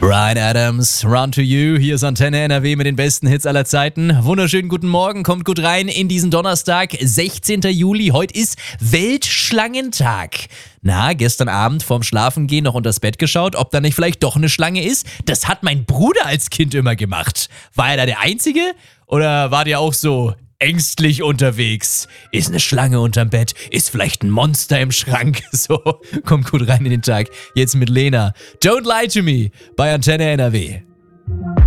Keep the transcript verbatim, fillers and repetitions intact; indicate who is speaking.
Speaker 1: Bryan Adams, Run to You, hier ist Antenne N R W mit den besten Hits aller Zeiten. Wunderschönen guten Morgen, kommt gut rein in diesen Donnerstag, sechzehnten Juli. Heute ist Weltschlangentag. Na, gestern Abend vorm Schlafengehen noch unters Bett geschaut, ob da nicht vielleicht doch eine Schlange ist? Das hat mein Bruder als Kind immer gemacht. War er da der Einzige? Oder war der auch so ängstlich unterwegs? Ist eine Schlange unterm Bett? Ist vielleicht ein Monster im Schrank? So, kommt gut rein in den Tag. Jetzt mit Lena. Don't Lie to Me bei Antenne N R W.